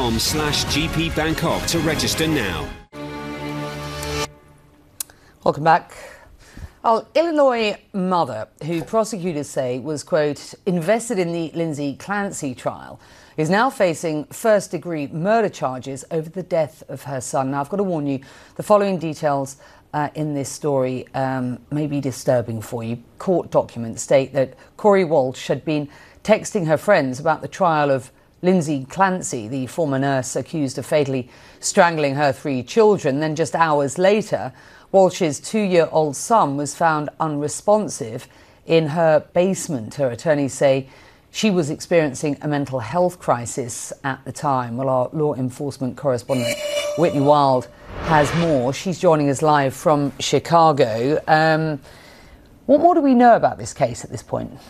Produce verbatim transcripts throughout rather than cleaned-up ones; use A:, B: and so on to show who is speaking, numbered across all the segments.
A: com slash GP Bangkok to register now.
B: Welcome back. Well, Illinois mother, who prosecutors say was, quote, invested in the Lindsay Clancy trial, is now facing first-degree murder charges over the death of her son. Now, I've got to warn you, the following details uh, in this story um, may be disturbing for you. Court documents state that Corey Walsh had been texting her friends about the trial of Lindsay Clancy, the former nurse accused of fatally strangling her three children. Then just hours later, Walsh's two-year-old son was found unresponsive in her basement. Her attorneys say she was experiencing a mental health crisis at the time. Well, our law enforcement correspondent, Whitney Wild, has more. She's joining us live from Chicago. Um, what more do we know about this case at this point?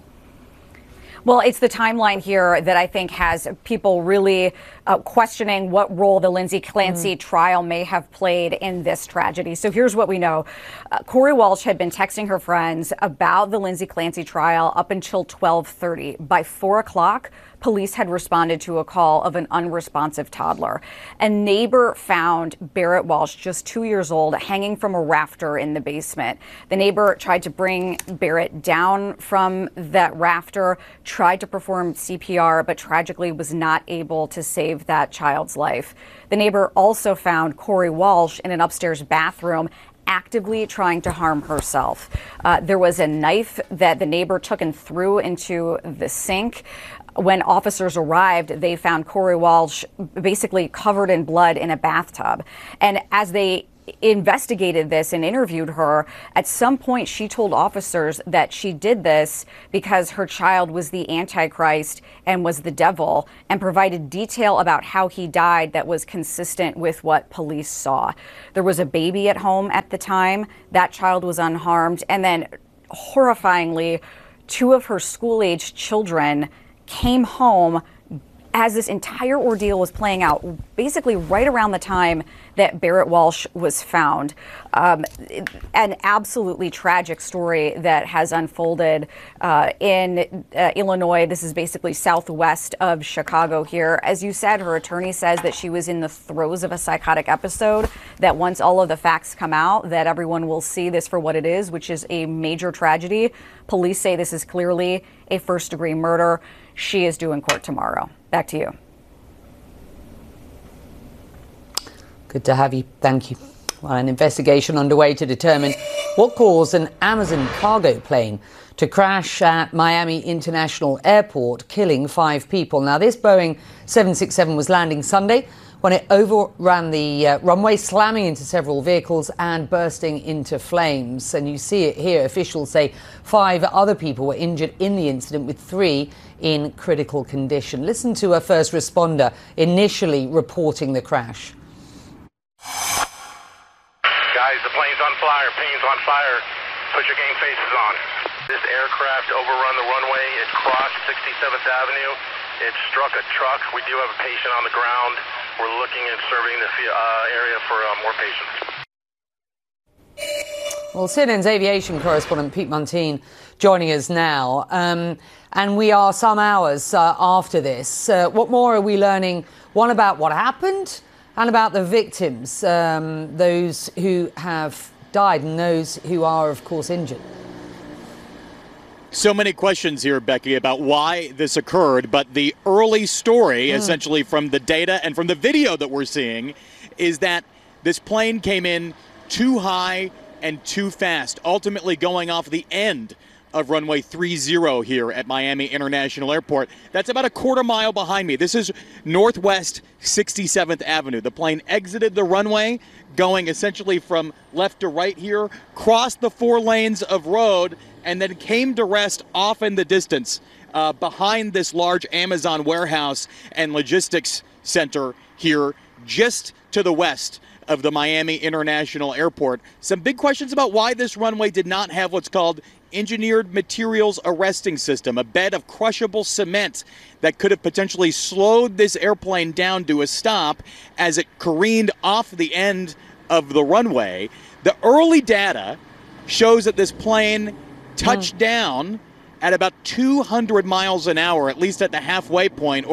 C: Well, it's the timeline here that I think has people really uh, questioning what role the Lindsay Clancy mm. trial may have played in this tragedy. So here's what we know. Uh, Corey Walsh had been texting her friends about the Lindsay Clancy trial up until twelve thirty. By four o'clock, police had responded to a call of an unresponsive toddler. A neighbor found Barrett Walsh, just two years old, hanging from a rafter in the basement. The neighbor tried to bring Barrett down from that rafter, tried to perform C P R, but tragically was not able to save that child's life. The neighbor also found Corey Walsh in an upstairs bathroom, actively trying to harm herself. Uh, there was a knife that the neighbor took and threw into the sink. When officers arrived, they found Corey Walsh basically covered in blood in a bathtub. And as they investigated this and interviewed her, at some point she told officers that she did this because her child was the Antichrist and was the devil, and provided detail about how he died that was consistent with what police saw. There was a baby at home at the time. That child was unharmed. And then, horrifyingly, two of her school-aged children came home as this entire ordeal was playing out, basically right around the time that Barrett Walsh was found. Um, an absolutely tragic story that has unfolded uh, in uh, Illinois. This is basically southwest of Chicago here. As you said, her attorney says that she was in the throes of a psychotic episode, that once all of the facts come out, that everyone will see this for what it is, which is a major tragedy. Police say this is clearly a first-degree murder. She is due in court tomorrow. Back to you.
B: Good to have you. Thank you. Well, an investigation underway to determine what caused an Amazon cargo plane to crash at Miami International Airport, killing five people. Now, this Boeing seven sixty-seven was landing Sunday when it overran the uh, runway, slamming into several vehicles and bursting into flames. And you see it here. Officials say five other people were injured in the incident, with three in critical condition. Listen to a first responder initially reporting the crash.
D: Guys, the plane's on fire. Plane's on fire. Put your game faces on. This aircraft overrun the runway. It crossed sixty-seventh Avenue. It struck a truck. We do have a patient on the ground. We're looking at serving the uh, area for uh, more patients.
B: Well, C N N's aviation correspondent Pete Muntean joining us now. Um, and we are some hours uh, after this. Uh, what more are we learning? One, about what happened, and about the victims, um, those who have died and those who are, of course, injured.
E: So many questions here, Becky, about why this occurred, but the early story, mm. essentially from the data and from the video that we're seeing, is that this plane came in too high and too fast, ultimately going off the end of runway three zero here at Miami International Airport. That's about a quarter mile behind me. This is Northwest sixty-seventh Avenue. The plane exited the runway, going essentially from left to right here, crossed the four lanes of road, and then came to rest off in the distance uh, behind this large Amazon warehouse and logistics center here just to the west of the Miami International Airport. Some big questions about why this runway did not have what's called engineered materials arresting system, a bed of crushable cement that could have potentially slowed this airplane down to a stop as it careened off the end of the runway. The early data shows that this plane touched down at about two hundred miles an hour, at least at the halfway point, or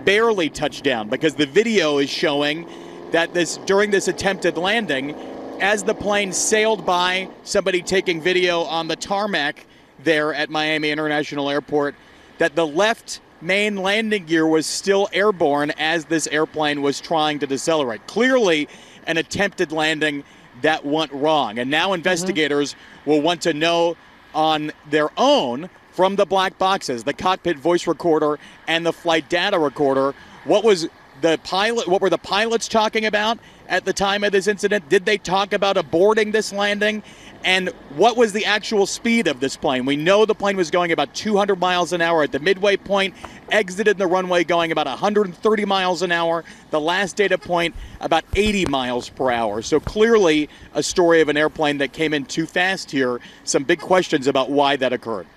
E: barely touched down, because the video is showing that this during this attempted landing, as the plane sailed by, somebody taking video on the tarmac there at Miami International Airport, that the left main landing gear was still airborne as this airplane was trying to decelerate. Clearly an attempted landing that went wrong. And now investigators mm-hmm. will want to know on their own from the black boxes, the cockpit voice recorder and the flight data recorder, what was the pilot, what were the pilots talking about at the time of this incident? Did they talk about aborting this landing? And what was the actual speed of this plane? We know the plane was going about two hundred miles an hour at the midway point, exited the runway going about one hundred thirty miles an hour. The last data point, about eighty miles per hour. So clearly a story of an airplane that came in too fast here. Some big questions about why that occurred.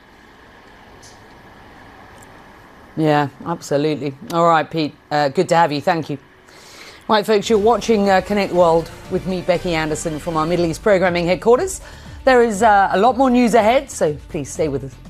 B: Yeah, absolutely. All right, Pete, uh, good to have you. Thank you. Right, folks, you're watching uh, Connect World with me, Becky Anderson, from our Middle East programming headquarters. There is uh, a lot more news ahead, so please stay with us.